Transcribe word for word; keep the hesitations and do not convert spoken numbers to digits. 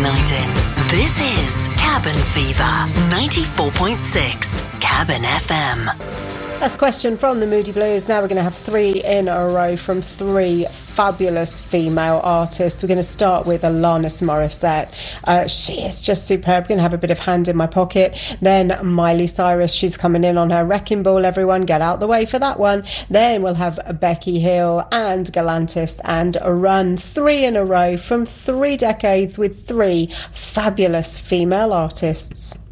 reigniting. This is Cabin Fever, ninety-four point six Cabin F M. Last question from the Moody Blues. Now we're going to have three in a row from three fabulous female artists. We're going to start with Alanis Morissette. Uh, she is just superb. We're going to have a bit of Hand in My Pocket. Then Miley Cyrus. She's coming in on her Wrecking Ball, everyone. Get out the way for that one. Then we'll have Becky Hill and Galantis and Run. Three in a row from three decades with three fabulous female artists.